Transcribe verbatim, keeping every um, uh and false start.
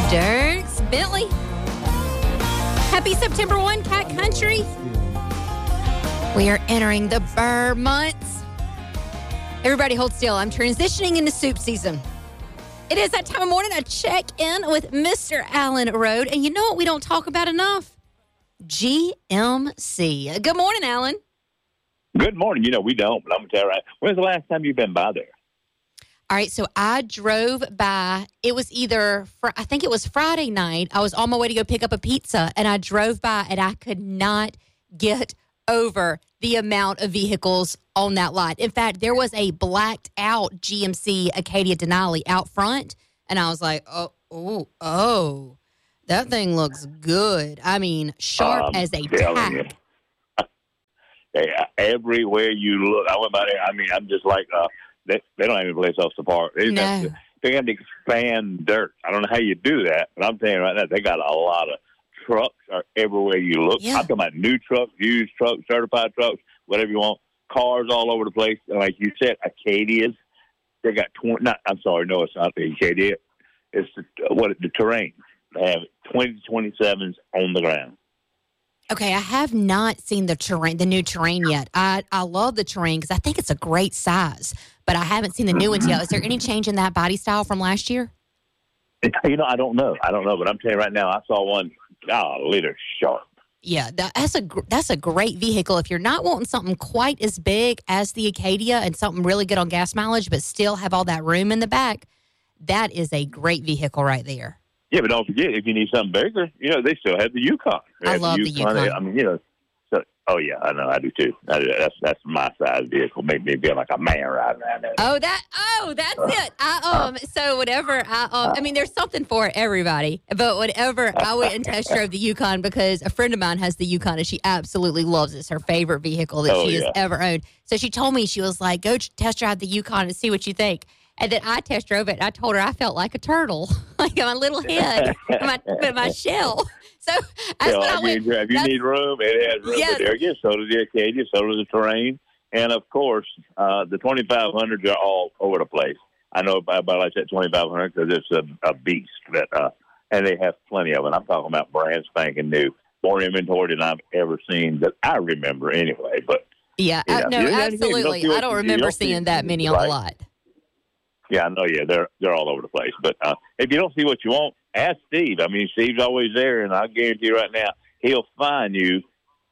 Dirks Bentley. Happy September first, Cat Country. We are entering the Burr months. Everybody hold still. I'm transitioning into soup season. It is that time of morning I check in with Mister Alan Road. And you know what we don't talk about enough? G M C. Good morning, Alan. Good morning. You know, we don't, but I'm going to tell you right. When's the last time you've been by there? All right, so I drove by. It was either, fr- I think it was Friday night. I was on my way to go pick up a pizza, and I drove by, and I could not get over the amount of vehicles on that lot. In fact, there was a blacked out G M C Acadia Denali out front, and I was like, oh, oh, oh, that thing looks good. I mean, sharp Um, as a telling you. tack. Yeah, everywhere you look, I went by there. I mean, I'm just like, uh, they, they don't have any place else to park. They, No. have to, they have to expand dirt. I don't know how you do that, but I'm telling you right now, they got a lot of trucks are everywhere you look. Yeah. I'm talking about new trucks, used trucks, certified trucks, whatever you want. Cars all over the place. Like you said, Acadias. They got twenty. Not, I'm sorry, no, it's not the Acadia. It's the, what the terrain. They have twenty to twenty-sevens on the ground. Okay, I have not seen the terrain, the new terrain yet. I, I love the terrain because I think it's a great size, but I haven't seen the new ones yet. Is there any change in that body style from last year? It, you know, I don't know. I don't know, but I'm telling you right now, I saw one. Golly, they're sharp. Yeah, that, that's a gr- that's a great vehicle. If you're not wanting something quite as big as the Acadia and something really good on gas mileage, but still have all that room in the back, that is a great vehicle right there. Yeah, but don't forget, if you need something bigger, you know, they still have the Yukon. They I have love the Yukon. I mean, you know, so, oh, yeah, I know, I do too. I do. That's that's my size vehicle. Make me feel like a man riding around there. Oh, that oh, that's it. I um so whatever I um I mean there's something for everybody, but whatever I went and test drove the Yukon because a friend of mine has the Yukon and she absolutely loves it. It's her favorite vehicle that Oh, she has yeah. ever owned. So she told me, she was like, go test drive the Yukon and see what you think. And then I test drove it, and I told her I felt like a turtle, like my little head, my, with my shell. So that's Yeah, what I I went. mean, if you that's- need room, it has room. Yes. But there again, so does the Acadia, so does the terrain. And, of course, uh, the twenty-five hundreds are all over the place. I know about, about like that twenty-five hundred because it's a, a beast. But, uh, and they have plenty of it. I'm talking about brand spanking new. More inventory than I've ever seen that I remember anyway. But Yeah, you uh, know, no, you don't see absolutely. what I don't you- you remember don't see seeing it, that many on right? the lot. Yeah, I know. Yeah, they're they're all over the place. But uh, if you don't see what you want, ask Steve. I mean, Steve's always there, and I guarantee you right now, he'll find you